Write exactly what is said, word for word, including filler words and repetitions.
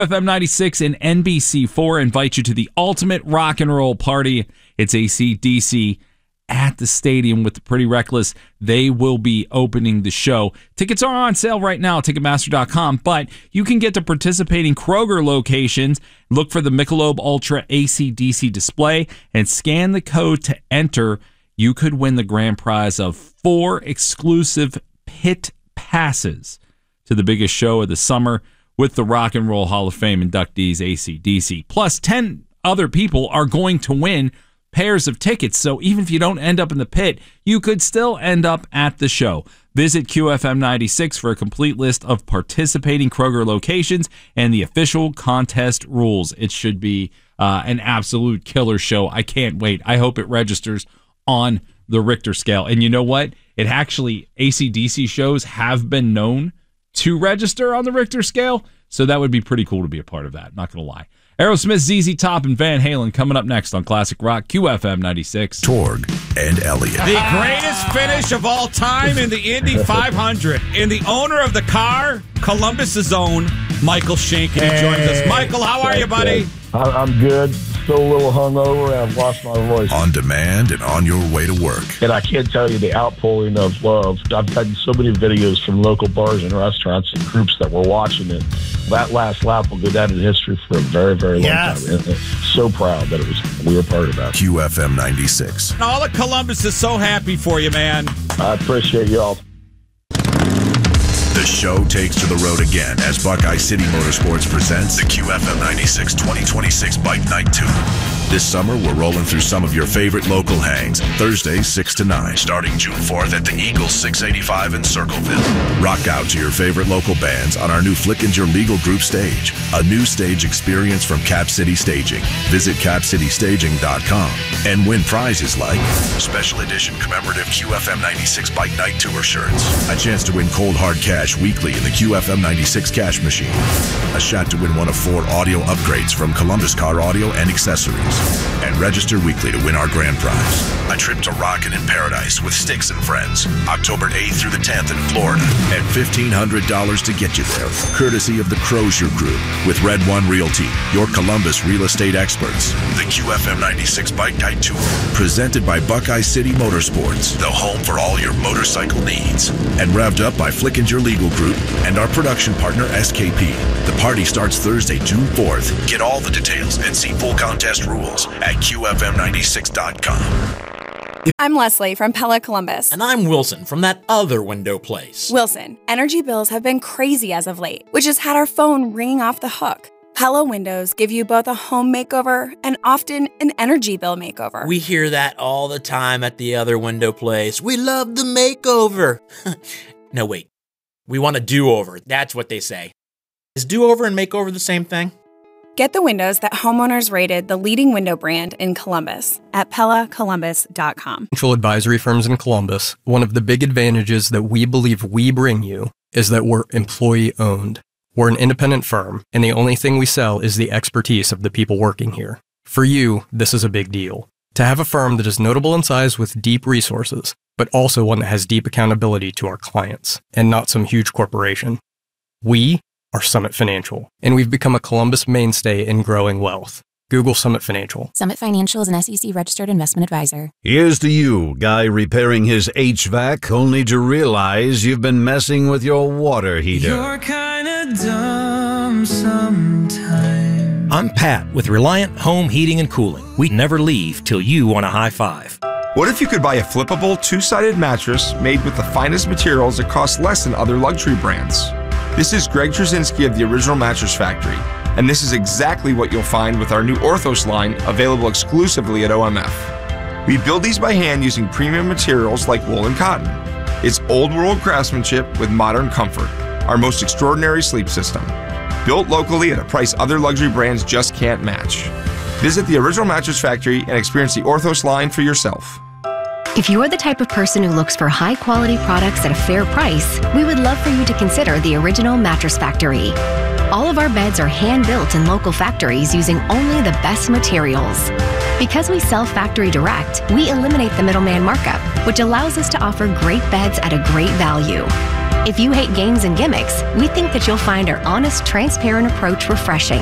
F M ninety-six and N B C four invite you to the ultimate rock and roll party. It's A C D C at the stadium with the Pretty Reckless. They will be opening the show. Tickets are on sale right now at Ticketmaster dot com, but you can get to participating Kroger locations. Look for the Michelob Ultra A C D C display and scan the code to enter. You could win the grand prize of four exclusive pit passes to the biggest show of the summer with the Rock and Roll Hall of Fame inductees A C D C. Plus, ten other people are going to win pairs of tickets. So even if you don't end up in the pit, you could still end up at the show. Visit Q F M ninety-six for a complete list of participating Kroger locations and the official contest rules. It should be uh, an absolute killer show. I can't wait. I hope it registers on the Richter scale. And you know what? It actually, A C D C shows have been known to register on the Richter scale, so that would be pretty cool to be a part of that, not going to lie. Aerosmith, Z Z Top, and Van Halen coming up next on Classic Rock, Q F M ninety-six. Torg and Elliott. The greatest finish of all time in the Indy five hundred. And the owner of the car, Columbus's own, Michael Schenken, hey, joins us. Michael, how are you, buddy? I'm good. Still a little hungover, and I've lost my voice. On demand and on your way to work. And I can't tell you the outpouring of love. I've gotten so many videos from local bars and restaurants and groups that were watching it. That last lap will go down in history for a very, very long yes. time. And so proud that it was we were part of that. Q F M ninety-six. All of Columbus is so happy for you, man. I appreciate y'all. The show takes to the road again as Buckeye City Motorsports presents the Q F M ninety-six twenty twenty-six Bike Night two. This summer, we're rolling through some of your favorite local hangs. Thursday, six to nine, starting June fourth at the Eagles six eighty-five in Circleville. Rock out to your favorite local bands on our new Flickinger Legal Group stage. A new stage experience from Cap City Staging. Visit cap city staging dot com and win prizes like special edition commemorative Q F M ninety-six Bike Night Tour shirts. A chance to win cold hard cash weekly in the Q F M ninety-six cash machine. A shot to win one of four audio upgrades from Columbus Car Audio and Accessories. And register weekly to win our grand prize. A trip to Rockin' in Paradise with Sticks and Friends. October eighth through the tenth in Florida. And fifteen hundred dollars to get you there. Courtesy of the Crozier Group with Red One Realty, your Columbus real estate experts. The Q F M ninety-six Bike Night Tour. Presented by Buckeye City Motorsports. The home for all your motorcycle needs. And revved up by Flickinger Legal Group and our production partner S K P. The party starts Thursday, June fourth. Get all the details and see full contest rules at Q F M ninety-six dot com. I'm Leslie from Pella Columbus. And I'm Wilson from that other window place. Wilson, energy bills have been crazy as of late, which has had our phone ringing off the hook. Pella windows give you both a home makeover and often an energy bill makeover. We hear that all the time at the other window place. We love the makeover. No, wait. We want a do-over. That's what they say. Is do-over and makeover the same thing? Get the windows that homeowners rated the leading window brand in Columbus at pella columbus dot com. Financial advisory firms in Columbus, one of the big advantages that we believe we bring you is that we're employee-owned. We're an independent firm, and the only thing we sell is the expertise of the people working here. For you, this is a big deal. To have a firm that is notable in size with deep resources, but also one that has deep accountability to our clients, and not some huge corporation. We are Summit Financial, and we've become a Columbus mainstay in growing wealth. Google Summit Financial. Summit Financial is an S E C-registered investment advisor. Here's to you, guy repairing his H V A C, only to realize you've been messing with your water heater. You're kinda dumb sometimes. I'm Pat with Reliant Home Heating and Cooling. We never leave till you want a high five. What if you could buy a flippable, two-sided mattress made with the finest materials that cost less than other luxury brands? This is Greg Trzynski of the Original Mattress Factory, and this is exactly what you'll find with our new Orthos line, available exclusively at O M F. We build these by hand using premium materials like wool and cotton. It's old-world craftsmanship with modern comfort, our most extraordinary sleep system. Built locally at a price other luxury brands just can't match. Visit the Original Mattress Factory and experience the Orthos line for yourself. If you're the type of person who looks for high-quality products at a fair price, we would love for you to consider the Original Mattress Factory. All of our beds are hand-built in local factories using only the best materials. Because we sell factory direct, we eliminate the middleman markup, which allows us to offer great beds at a great value. If you hate games and gimmicks, we think that you'll find our honest, transparent approach refreshing.